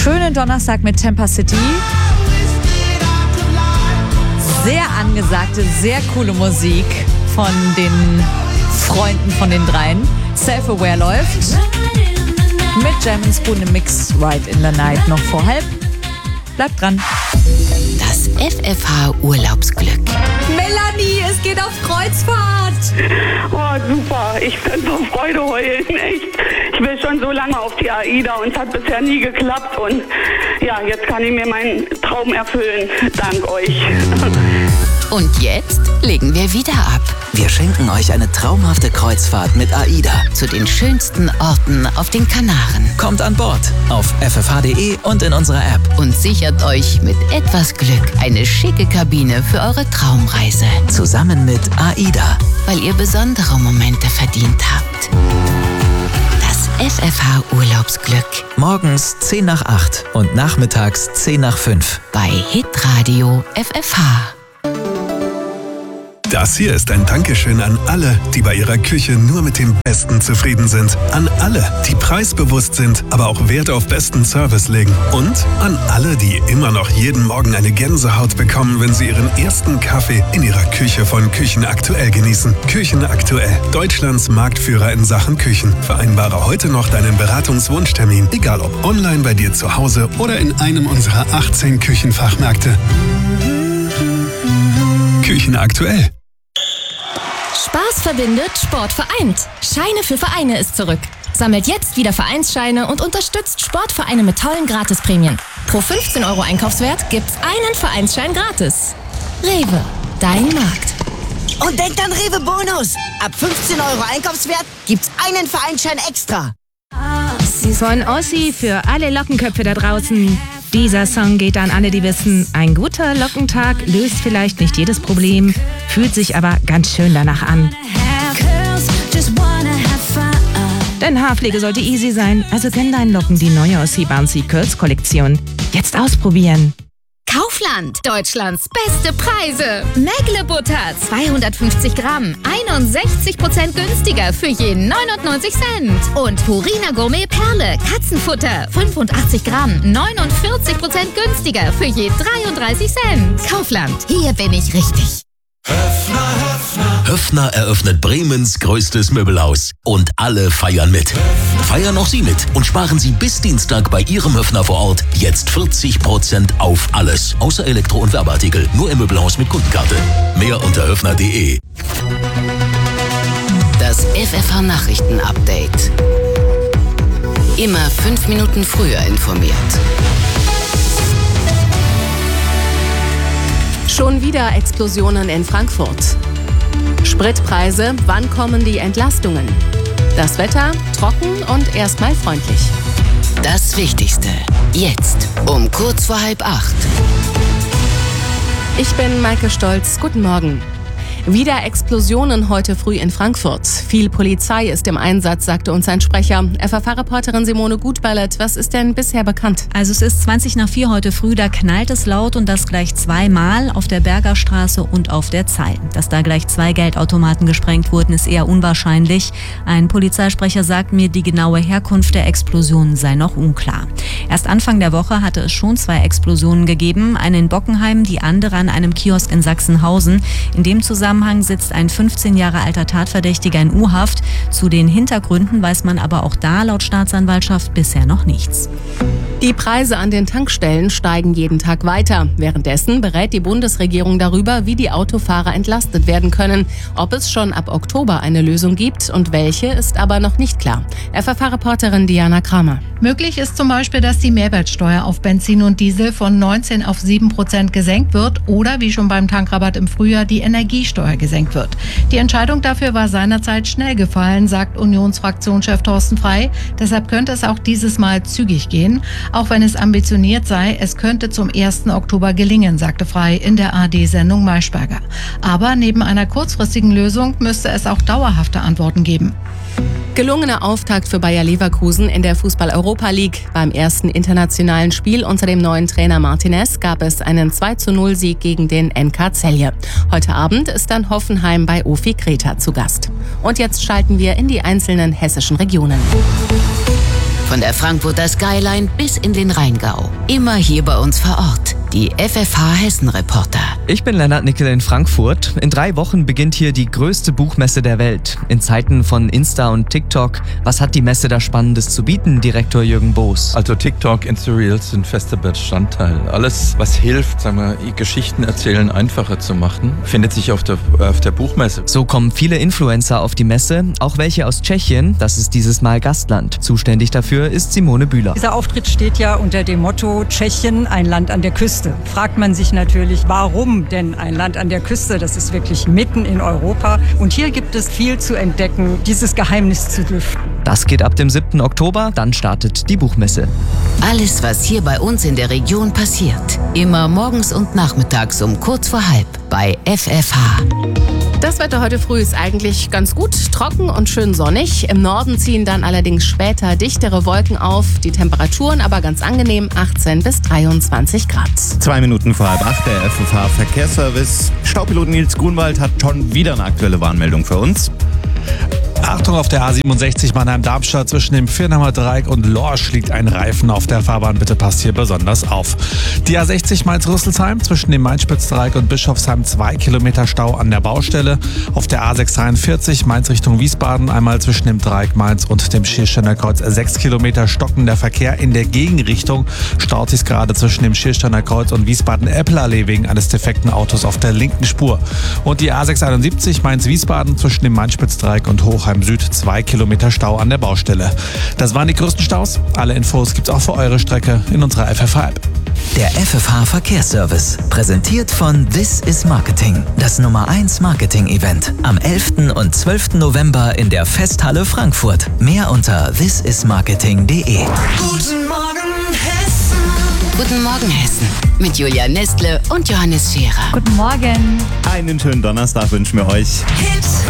schönen Donnerstag mit Tampa City. Sehr angesagte, sehr coole Musik von den Freunden von den dreien. Self-Aware läuft. Mit Jam & Spoon im Mix Right in the Night noch vor halb. Bleibt dran. Das FFH Urlaubsglück. Melanie, es geht auf Kreuzfahrt. Oh, super. Ich kann vor Freude heulen, echt. Ich will schon so lange auf die AIDA und es hat bisher nie geklappt. Und ja, jetzt kann ich mir meinen Traum erfüllen. Dank euch. Und jetzt legen wir wieder ab. Wir schenken euch eine traumhafte Kreuzfahrt mit AIDA Zu den schönsten Orten auf den Kanaren. Kommt an Bord auf ffh.de und in unserer App. Und sichert euch mit etwas Glück eine schicke Kabine für eure Traumreise. Zusammen mit AIDA. Weil ihr besondere Momente verdient habt. Das FFH Urlaubsglück. Morgens 10 nach 8 und nachmittags 10 nach 5. Bei Hitradio FFH. Das hier ist ein Dankeschön an alle, die bei ihrer Küche nur mit dem Besten zufrieden sind. An alle, die preisbewusst sind, aber auch Wert auf besten Service legen. Und an alle, die immer noch jeden Morgen eine Gänsehaut bekommen, wenn sie ihren ersten Kaffee in ihrer Küche von Küchen Aktuell genießen. Küchen Aktuell, Deutschlands Marktführer in Sachen Küchen. Vereinbare heute noch deinen Beratungswunschtermin, egal ob online bei dir zu Hause oder in einem unserer 18 Küchenfachmärkte. Küchen Aktuell. Spaß verbindet, Sport vereint. Scheine für Vereine ist zurück. Sammelt jetzt wieder Vereinsscheine und unterstützt Sportvereine mit tollen Gratisprämien. Pro 15 € Einkaufswert gibt's einen Vereinsschein gratis. Rewe, dein Markt. Und denkt an Rewe Bonus. Ab 15 € Einkaufswert gibt's einen Vereinsschein extra. Von Ossi für alle Lockenköpfe da draußen. Dieser Song geht an alle, die wissen, ein guter Lockentag löst vielleicht nicht jedes Problem, fühlt sich aber ganz schön danach an. Denn Haarpflege sollte easy sein, also gönn deinen Locken die neue Ossi Bouncy Curls Kollektion. Jetzt ausprobieren. Kaufland, Deutschlands beste Preise. Mägle-Butter, 250 Gramm, 61% günstiger für je 99 Cent. Und Purina Gourmet Perle, Katzenfutter, 85 Gramm, 49% günstiger für je 33 Cent. Kaufland, hier bin ich richtig. Höffner eröffnet Bremens größtes Möbelhaus. Und alle feiern mit. Feiern auch Sie mit und sparen Sie bis Dienstag bei Ihrem Höffner vor Ort jetzt 40% auf alles. Außer Elektro- und Werbeartikel. Nur im Möbelhaus mit Kundenkarte. Mehr unter höffner.de. Das FFH Nachrichten Update. Immer 5 Minuten früher informiert. Schon wieder Explosionen in Frankfurt. Spritpreise, wann kommen die Entlastungen? Das Wetter, trocken und erstmal freundlich. Das Wichtigste, jetzt um kurz vor 7:30. Ich bin Maike Stolz, guten Morgen. Wieder Explosionen heute früh in Frankfurt. Viel Polizei ist im Einsatz, sagte uns ein Sprecher. FFH-Reporterin Simone Gutballett, was ist denn bisher bekannt? Also es ist 4:20 heute früh, da knallt es laut und das gleich zweimal auf der Bergerstraße und auf der Zeil. Dass da gleich 2 Geldautomaten gesprengt wurden, ist eher unwahrscheinlich. Ein Polizeisprecher sagt mir, die genaue Herkunft der Explosionen sei noch unklar. Erst Anfang der Woche hatte es schon 2 Explosionen gegeben, eine in Bockenheim, die andere an einem Kiosk in Sachsenhausen. In dem Zusammenhang sitzt ein 15 Jahre alter Tatverdächtiger in U-Haft. Zu den Hintergründen weiß man aber auch da laut Staatsanwaltschaft bisher noch nichts. Die Preise an den Tankstellen steigen jeden Tag weiter. Währenddessen berät die Bundesregierung darüber, wie die Autofahrer entlastet werden können. Ob es schon ab Oktober eine Lösung gibt und welche, ist aber noch nicht klar. FFH-Reporterin Diana Kramer. Möglich ist zum Beispiel, dass die Mehrwertsteuer auf Benzin und Diesel von 19 auf 7% gesenkt wird oder wie schon beim Tankrabatt im Frühjahr die Energiesteuer gesenkt wird. Die Entscheidung dafür war seinerzeit schnell gefallen, sagt Unionsfraktionschef Thorsten Frey. Deshalb könnte es auch dieses Mal zügig gehen. Auch wenn es ambitioniert sei, es könnte zum 1. Oktober gelingen, sagte Frey in der ARD-Sendung Maischberger. Aber neben einer kurzfristigen Lösung müsste es auch dauerhafte Antworten geben. Gelungener Auftakt für Bayer Leverkusen in der Fußball-Europa League. Beim ersten internationalen Spiel unter dem neuen Trainer Martinez gab es einen 2:0-Sieg gegen den NK Celje. Heute Abend ist dann Hoffenheim bei Ofi Kreta zu Gast. Und jetzt schalten wir in die einzelnen hessischen Regionen. Von der Frankfurter Skyline bis in den Rheingau. Immer hier bei uns vor Ort. Die FFH Hessen-Reporter. Ich bin Lennart Nickel in Frankfurt. In 3 Wochen beginnt hier die größte Buchmesse der Welt. In Zeiten von Insta und TikTok. Was hat die Messe da Spannendes zu bieten, Direktor Jürgen Boos? Also TikTok, Insta-Reels sind fester Bestandteil. Alles, was hilft, Geschichten erzählen einfacher zu machen, findet sich auf der Buchmesse. So kommen viele Influencer auf die Messe, auch welche aus Tschechien. Das ist dieses Mal Gastland. Zuständig dafür ist Simone Bühler. Dieser Auftritt steht ja unter dem Motto Tschechien, ein Land an der Küste. Fragt man sich natürlich, warum denn ein Land an der Küste? Das ist wirklich mitten in Europa. Und hier gibt es viel zu entdecken, dieses Geheimnis zu lüften. Das geht ab dem 7. Oktober, dann startet die Buchmesse. Alles, was hier bei uns in der Region passiert. Immer morgens und nachmittags um kurz vor halb bei FFH. Das Wetter heute früh ist eigentlich ganz gut, trocken und schön sonnig. Im Norden ziehen dann allerdings später dichtere Wolken auf. Die Temperaturen aber ganz angenehm, 18 bis 23 Grad. 2 Minuten vor halb 8, der FFH Verkehrsservice. Staupilot Nils Grunwald hat schon wieder eine aktuelle Warnmeldung für uns. Achtung, auf der A67 Mannheim-Darmstadt zwischen dem Viernheimer Dreieck und Lorsch liegt ein Reifen auf der Fahrbahn. Bitte passt hier besonders auf. Die A60 Mainz-Rüsselsheim zwischen dem Main-Spitz-Dreieck und Bischofsheim 2 Kilometer Stau an der Baustelle. Auf der A643 Mainz Richtung Wiesbaden einmal zwischen dem Dreieck Mainz und dem Schiersteiner Kreuz 6 Kilometer stockender Verkehr in der Gegenrichtung. Staut sich gerade zwischen dem Schiersteiner Kreuz und Wiesbaden-Eppelallee wegen eines defekten Autos auf der linken Spur. Und die A671 Mainz-Wiesbaden zwischen dem Main-Spitz-Dreieck und Hochheim Süd 2 Kilometer Stau an der Baustelle. Das waren die größten Staus. Alle Infos gibt's auch für eure Strecke in unserer FFH-App. Der FFH Verkehrsservice, präsentiert von This is Marketing, das Nummer 1 Marketing-Event. Am 11. und 12. November in der Festhalle Frankfurt. Mehr unter thisismarketing.de. Guten Morgen Hessen. Guten Morgen Hessen. Mit Julia Nestle und Johannes Scherer. Guten Morgen. Einen schönen Donnerstag wünschen wir euch. Hit